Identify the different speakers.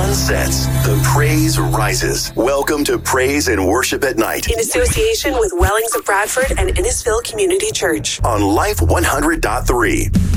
Speaker 1: sun sets, the praise rises. Welcome to Praise and Worship at Night.
Speaker 2: In association with Wellings of Bradford and Innisfil Community Church.
Speaker 1: On Life 100.3.